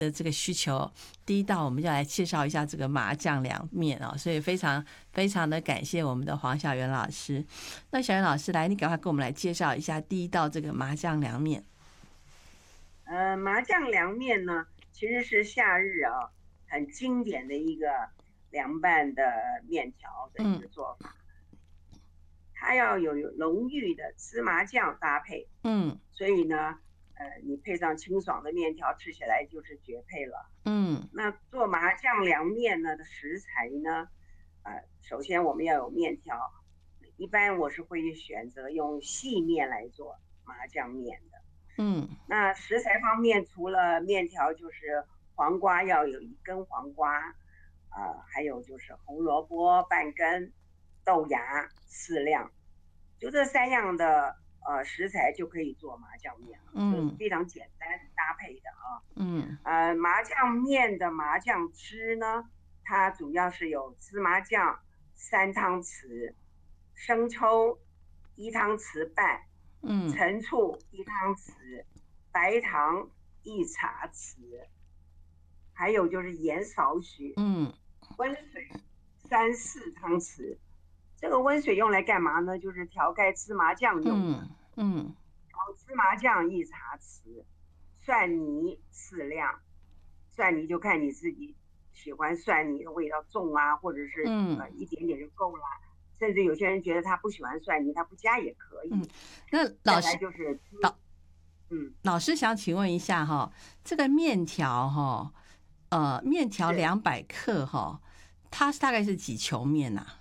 的这个需求，第一道我们就来介绍一下这个麻酱凉面哦，所以非常非常的感谢我们的黄小媛老师。那小媛老师来，你赶快给我们来介绍一下第一道这个麻酱凉面。 麻酱凉面呢，其实是夏日啊很经典的一个凉拌的面条的一个做法。它要有浓郁的芝麻酱搭配，所以呢，你配上清爽的面条，吃起来就是绝配了。那做麻酱凉面呢的食材呢，首先我们要有面条，一般我是会选择用细面来做麻酱面的。那食材方面，除了面条，就是黄瓜要有1根黄瓜，还有就是红萝卜半根，豆芽4两，就这3样的食材就可以做麻酱面了，就是非常简单搭配的啊。麻酱面的麻酱汁呢，它主要是有芝麻酱3汤匙，生抽1汤匙半，陈醋1汤匙，白糖1茶匙，还有就是盐少许，温水3、4汤匙。这个温水用来干嘛呢？就是调开芝麻酱用的。然后芝麻酱1茶匙，蒜泥4两，蒜泥就看你自己喜欢蒜泥的味道重啊，或者是一点点就够了。甚至有些人觉得他不喜欢蒜泥，他不加也可以。 那老师就是老师想请问一下哈，这个面条哈，面条200克哈，它大概是几球面啊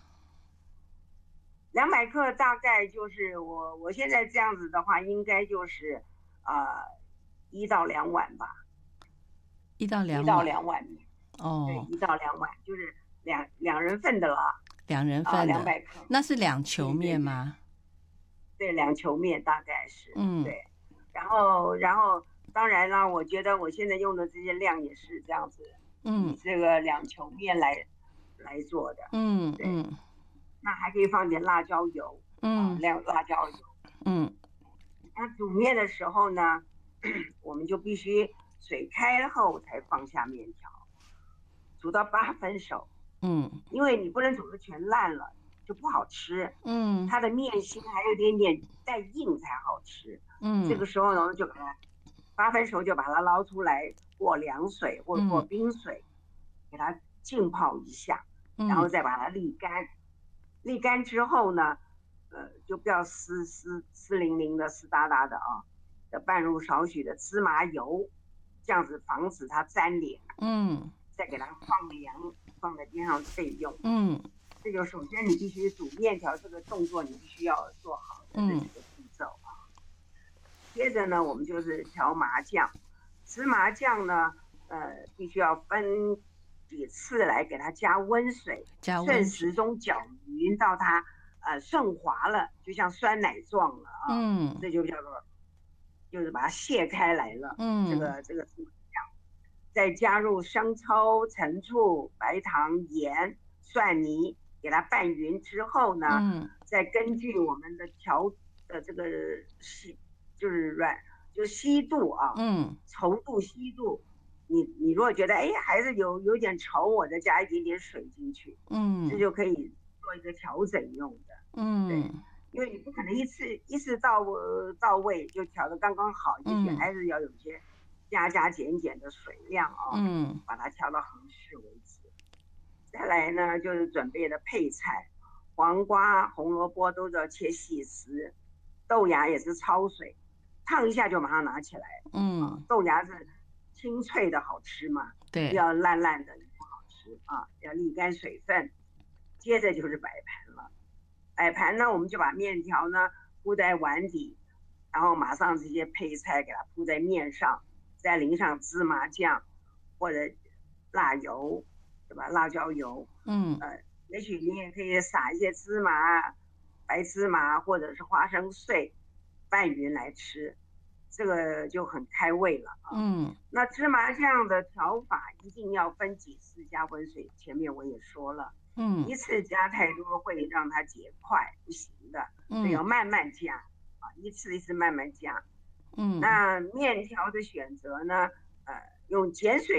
？200克大概就是我现在这样子的话，应该就是1到2碗吧。 1到2碗。 1到2碗。 哦。 对，1到2碗，就是两人份的了。 2人份的。 200克。 那是2球面吗？ 对，2球面大概是。对。然后当然了，我觉得我现在用的这些量也是这样子，以这个2球面来做的。对。那还可以放点辣椒油，辣椒油。那煮面的时候呢，我们就必须水开后才放下面条，煮到8分熟。因为你不能煮的全烂了，就不好吃。它的面心还有点点带硬才好吃。这个时候呢，就把它8分熟，就把它捞出来，过凉水或者过冰水，给它浸泡一下，然后再把它沥干。沥干之后呢，就不要湿淋淋的、湿哒哒的啊，要拌入少许的芝麻油，这样子防止它粘脸。再给它放凉，放在边上备用。这就首先你必须煮面条这个动作，你必须要做好的这几个步骤啊。接着呢，我们就是调麻酱，芝麻酱呢，必须要分几次来给它加温水，顺时钟搅匀到它顺滑了，就像酸奶状了啊。这就叫做就是把它卸开来了。这个芝麻酱，再加入生抽、陈醋、白糖、盐、蒜泥，给它拌匀之后呢，再根据我们的调的这个就是稀度啊，稠度稀度，你如果觉得还是有点稠，我再加一点点水进去，这就可以做一个调整用的。对，因为你不可能一次到位就调得刚刚好，也许还是要有些加减的水量啊，把它调到合适为止。再来呢，就是准备的配菜，黄瓜、红萝卜都要切细丝，豆芽也是焯水，烫一下就马上拿起来。豆芽是清脆的好吃嘛， 对， 不要烂烂的不好吃啊，要沥干水分。接着就是摆盘了，摆盘呢，我们就把面条呢铺在碗底，然后马上这些配菜给它铺在面上，再淋上芝麻酱或者辣油，对吧？辣椒油。也许你也可以撒一些芝麻、白芝麻或者是花生碎拌匀来吃，这个就很开胃了啊。那芝麻酱的调法一定要分几次加温水，前面我也说了。一次加太多会让它结块，不行的，所以要慢慢加啊，一次一次慢慢加。那面条的选择呢， 用碱水